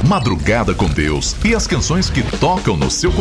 Madrugada com Deus e as canções que tocam no seu